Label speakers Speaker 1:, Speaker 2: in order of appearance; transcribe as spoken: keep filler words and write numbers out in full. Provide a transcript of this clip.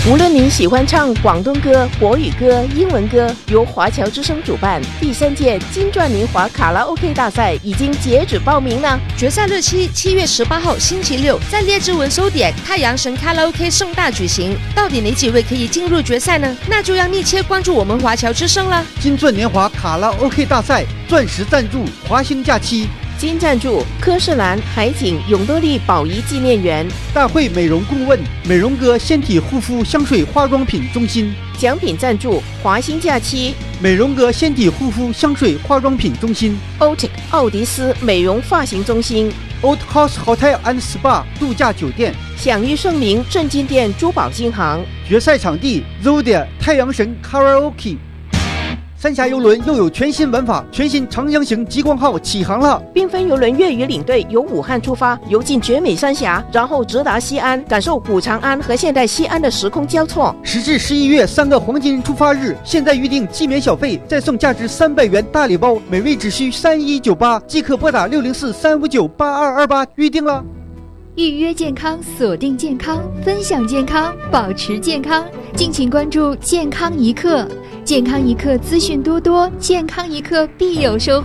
Speaker 1: 无论您喜欢唱广东歌、国语歌、英文歌，由华侨之声主办第三届金钻年华卡拉 OK 大赛已经截止报名了。
Speaker 2: 决赛日期七月十八号星期六，在列治文收点太阳神卡拉 OK 盛大举行。到底哪几位可以进入决赛呢？那就要密切关注我们华侨之声了。
Speaker 3: 金钻年华卡拉 OK 大赛钻石赞助华兴假期。
Speaker 1: 金赞助科士兰海景永乐利宝仪纪念园，
Speaker 3: 大会美容顾问美容哥纤体护肤香水化妆品中心。
Speaker 1: 奖品赞助华兴假期
Speaker 3: 美容哥纤体护肤香水化妆品中心。
Speaker 1: O T I C 奥迪斯美容发型中心。
Speaker 3: Old House Hotel and Spa 度假酒店。
Speaker 1: 享誉盛名正金店珠宝金行。
Speaker 3: 决赛场地 Zodiac 太阳神 Karaoke。三峡邮轮又有全新玩法，全新长江型极光号起航了。
Speaker 1: 缤纷邮轮粤语领队由武汉出发，游进绝美三峡，然后直达西安，感受古长安和现代西安的时空交错。
Speaker 3: 时至十一月三个黄金出发日，现在预定既免小费，再送价值三百元大礼包，每位只需三一九八，即可拨打六零四三五九八二二八预定了。
Speaker 4: 预约健康，锁定健康，分享健康，保持健康。敬请关注健康一刻，健康一刻资讯多多，健康一刻必有收获。